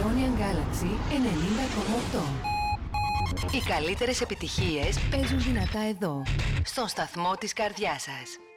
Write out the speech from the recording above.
Californian Galaxy 90,8. Οι καλύτερες επιτυχίες παίζουν δυνατά εδώ, στον σταθμό της καρδιάς σας.